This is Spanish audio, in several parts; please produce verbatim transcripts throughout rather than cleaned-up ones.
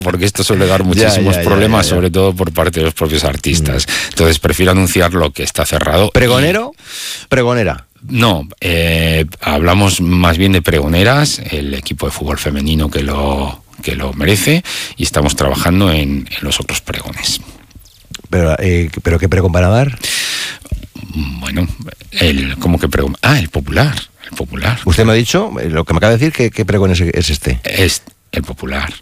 porque esto suele dar muchísimos ya, ya, problemas, ya, ya, ya. sobre todo por parte de los propios artistas. Mm. Entonces prefiero anunciar lo que está cerrado. ¿Pregonero? Y... ¿Pregonera? No, eh, hablamos más bien de pregoneras, el equipo de fútbol femenino que lo, que lo merece, y estamos trabajando en, en los otros pregones. ¿Pero, eh, ¿pero qué pregón van a dar? Bueno, el, ¿cómo que pregón? Ah, el popular, el popular. Usted me ha dicho, lo que me acaba de decir, ¿qué, qué pregón es, es este? Es el popular.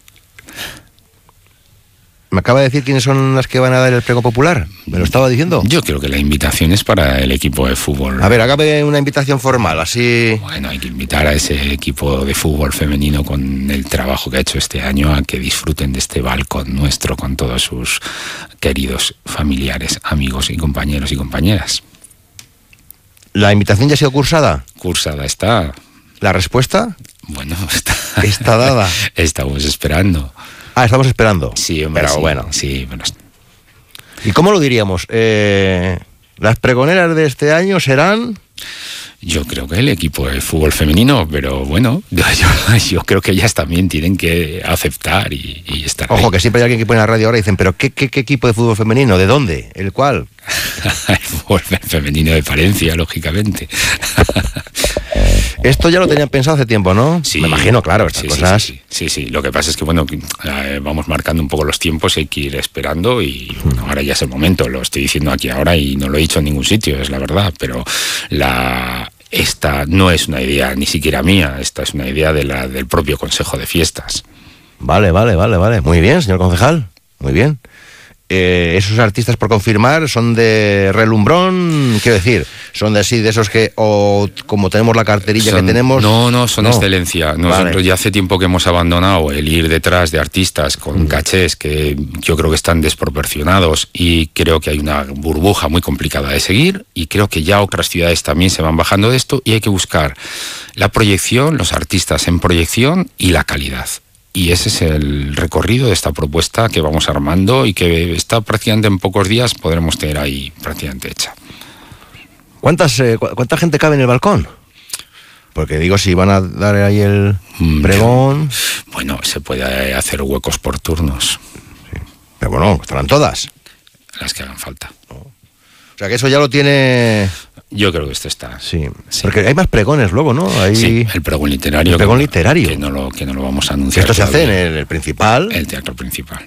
¿Me acaba de decir quiénes son las que van a dar el pregón popular? ¿Me lo estaba diciendo? Yo creo que la invitación es para el equipo de fútbol. A ver, hágame una invitación formal, así... Bueno, hay que invitar a ese equipo de fútbol femenino con el trabajo que ha hecho este año a que disfruten de este balcón nuestro con todos sus queridos familiares, amigos y compañeros y compañeras. ¿La invitación ya ha sido cursada? Cursada está. ¿La respuesta? Bueno, está... ¿Está dada? Estamos esperando. Ah, estamos esperando. Sí, hombre, pero sí, bueno. Sí, bueno. ¿Y cómo lo diríamos? Eh, ¿Las pregoneras de este año serán...? Yo creo que el equipo de fútbol femenino, pero bueno, yo, yo, yo creo que ellas también tienen que aceptar y, y estar Ojo, ahí. Que siempre hay alguien que pone en la radio ahora y dicen, ¿pero qué, qué, qué equipo de fútbol femenino? ¿De dónde? ¿El cuál? El fútbol femenino de Palencia, lógicamente. Esto ya lo tenían pensado hace tiempo, ¿no? Sí. Me imagino, claro, estas sí, cosas... Sí sí, sí, sí, sí. Lo que pasa es que, bueno, eh, vamos marcando un poco los tiempos, hay que ir esperando y bueno, ahora ya es el momento. Lo estoy diciendo aquí ahora y no lo he dicho en ningún sitio, es la verdad, pero la... Esta no es una idea ni siquiera mía, esta es una idea de la, del propio Consejo de Fiestas. Vale, vale, vale, vale. Muy bien, señor concejal, muy bien. Eh, esos artistas por confirmar son de relumbrón, quiero decir, son de así, de esos que, o como tenemos la carterilla son, que tenemos... No, no, son no. excelencia. Nosotros vale. ya hace tiempo que hemos abandonado el ir detrás de artistas con mm. cachés que yo creo que están desproporcionados y creo que hay una burbuja muy complicada de seguir y creo que ya otras ciudades también se van bajando de esto y hay que buscar la proyección, los artistas en proyección y la calidad. Y ese es el recorrido de esta propuesta que vamos armando y que está prácticamente en pocos días podremos tener ahí prácticamente hecha. ¿Cuántas, eh, cu- ¿Cuánta gente cabe en el balcón? Porque digo, si van a dar ahí el pregón... Bueno, se puede hacer huecos por turnos. Sí. Pero bueno, estarán todas. Las que hagan falta. ¿No? O sea que eso ya lo tiene... Yo creo que esto está. Sí, sí, porque hay más pregones luego, ¿no? Hay... Sí, el pregón literario. El pregón que, literario. Que no, lo, que no lo vamos a anunciar. Esto se todavía. hace en el, el principal. El teatro principal.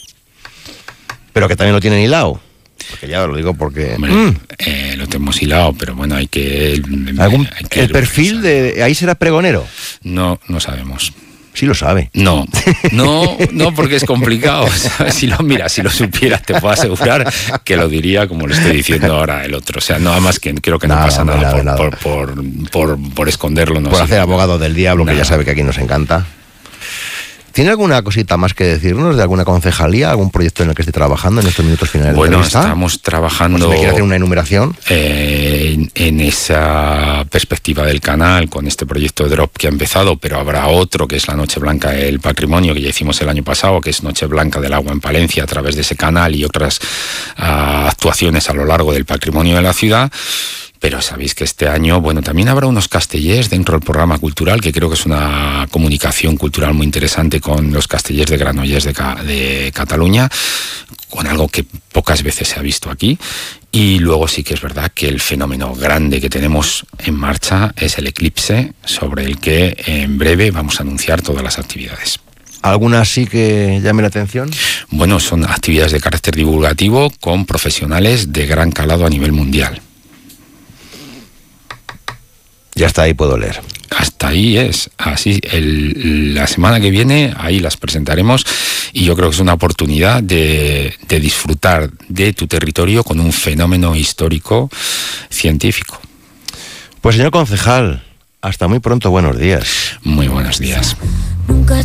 Pero que también lo tienen hilado. Porque ya lo digo porque... Hombre, mm. eh, lo tenemos hilado, pero bueno, hay que... ¿Algún, hay que ¿El perfil de ahí será pregonero? No, no sabemos. Sí lo sabe. No, no, no, porque es complicado. Si lo mira, si lo supiera, te puedo asegurar que lo diría como lo estoy diciendo ahora el otro. O sea, nada más que creo que no nada, pasa nada, nada, por, nada. Por, por, por, por esconderlo. No por sé. hacer abogado del diablo, nada. Que ya sabe que aquí nos encanta. ¿Tiene alguna cosita más que decirnos de alguna concejalía, algún proyecto en el que esté trabajando en estos minutos finales bueno, de la entrevista? Estamos trabajando... Pues si me quiere hacer una enumeración. Eh, en, en esa perspectiva del canal, con este proyecto de Drop que ha empezado, pero habrá otro, que es la Noche Blanca del Patrimonio, que ya hicimos el año pasado, que es Noche Blanca del Agua en Palencia, a través de ese canal y otras uh, actuaciones a lo largo del patrimonio de la ciudad. Pero sabéis que este año, bueno, también habrá unos castellers dentro del programa cultural, que creo que es una comunicación cultural muy interesante con los castellers de Granollers de, Ca- de Cataluña, con algo que pocas veces se ha visto aquí. Y luego sí que es verdad que el fenómeno grande que tenemos en marcha es el eclipse, sobre el que en breve vamos a anunciar todas las actividades. ¿Alguna sí que llame la atención? Bueno, son actividades de carácter divulgativo con profesionales de gran calado a nivel mundial. Ya está, ahí puedo leer. Hasta ahí es, así, el, la semana que viene ahí las presentaremos y yo creo que es una oportunidad de, de disfrutar de tu territorio con un fenómeno histórico científico. Pues señor concejal, hasta muy pronto, buenos días. Muy buenos días.